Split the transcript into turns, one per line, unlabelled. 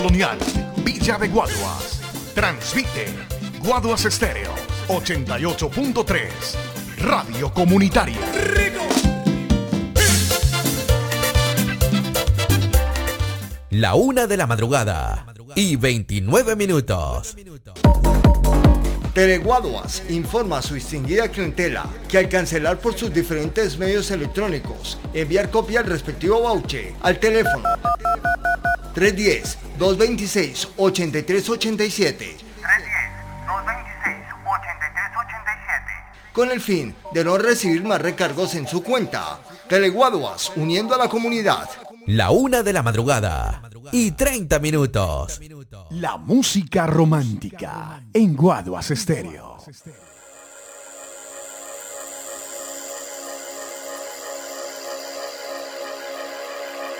Colonial, Villa de Guaduas. Transmite Guaduas Estéreo 88.3, Radio Comunitaria.
La 1 de la madrugada y 29 minutos.
Teleguaduas informa a su distinguida clientela que al cancelar por sus diferentes medios electrónicos, enviar copia al respectivo voucher al teléfono 310-226-8387 con el fin de no recibir más recargos en su cuenta. Teleguaduas, uniendo a la comunidad.
La 1 de la madrugada y 30 minutos.
La música romántica en Guaduas Estéreo.